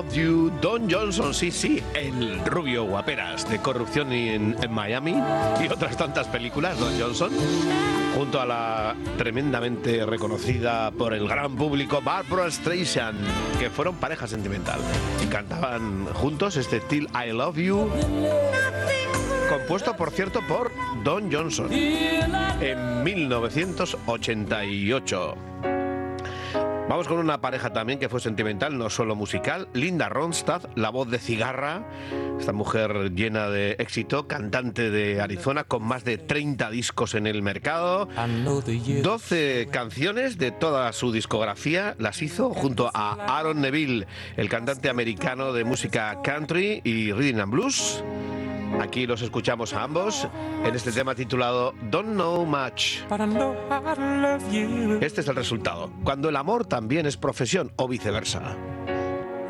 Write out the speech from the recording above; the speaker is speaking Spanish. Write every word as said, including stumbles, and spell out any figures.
Love You. Don Johnson, sí, sí, el rubio guaperas de Corrupción en, en Miami y otras tantas películas, Don Johnson, junto a la tremendamente reconocida por el gran público Barbra Streisand, que fueron pareja sentimental y cantaban juntos este Till I Love You, compuesto, por cierto, por Don Johnson en mil novecientos ochenta y ocho. Vamos con una pareja también que fue sentimental, no solo musical. Linda Ronstadt, la voz de cigarra, esta mujer llena de éxito, cantante de Arizona con más de treinta discos en el mercado. doce canciones de toda su discografía las hizo junto a Aaron Neville, el cantante americano de música country y rhythm and blues. Aquí los escuchamos a ambos en este tema titulado Don't Know Much. Este es el resultado, cuando el amor también es profesión o viceversa.